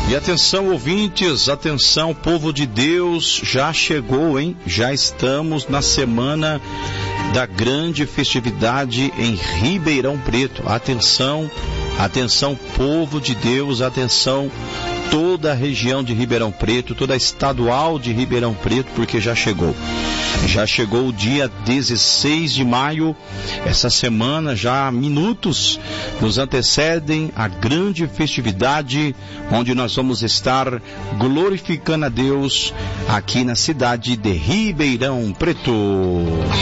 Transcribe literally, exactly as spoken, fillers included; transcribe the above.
E atenção, ouvintes, atenção, povo de Deus, já chegou, hein? Já estamos na semana da grande festividade em Ribeirão Preto. Atenção, atenção, povo de Deus, atenção, toda a região de Ribeirão Preto, toda a estadual de Ribeirão Preto, porque já chegou. Já chegou o dia dezesseis de maio, essa semana, já minutos nos antecedem a grande festividade, onde nós vamos estar glorificando a Deus aqui na cidade de Ribeirão Preto.